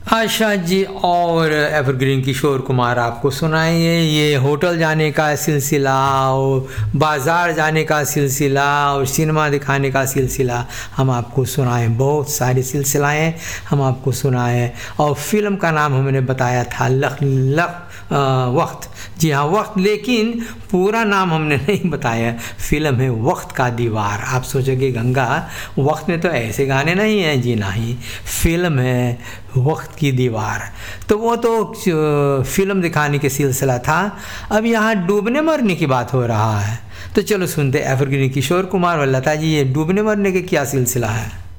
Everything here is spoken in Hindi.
आशा जी और एवरग्रीन किशोर कुमार आपको सुनाएंगे ये होटल जाने का सिलसिला और बाज़ार जाने का सिलसिला और सिनेमा दिखाने का सिलसिला हम आपको सुनाएं। बहुत सारे सिलसिलाएं हम आपको सुनाएं और फिल्म का नाम हमने बताया था वक्त। जी हाँ, वक्त, लेकिन पूरा नाम हमने नहीं बताया। फिल्म है वक्त का दीवार। आप सोचोगे गंगा वक्त में तो ऐसे गाने नहीं हैं। जी नहीं, फिल्म है वक्त की दीवार। तो वो तो फिल्म दिखाने के सिलसिला था। अब यहाँ डूबने मरने की बात हो रहा है, तो चलो सुनते एवरग्रीन किशोर कुमार और लता जी ये डूबने मरने के क्या सिलसिला है।